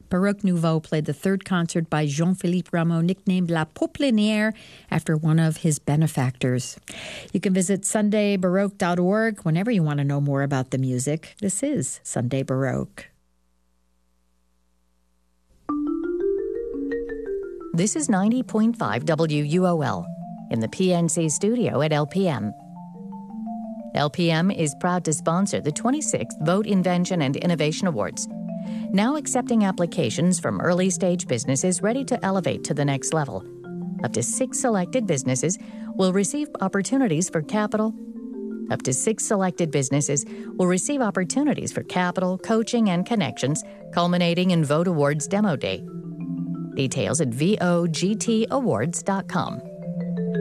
Baroque Nouveau played the third concert by Jean-Philippe Rameau, nicknamed La Poplinière, after one of his benefactors. You can visit sundaybaroque.org whenever you want to know more about the music. This is Sunday Baroque. This is 90.5 WUOL in the PNC studio at LPM. LPM is proud to sponsor the 26th Vote Invention and Innovation Awards, now accepting applications from early-stage businesses ready to elevate to the next level. Up to 6 selected businesses will receive opportunities for capital. Up to 6 selected businesses will receive opportunities for capital, coaching, and connections, culminating in Vote Awards Demo Day. Details at vogtawards.com.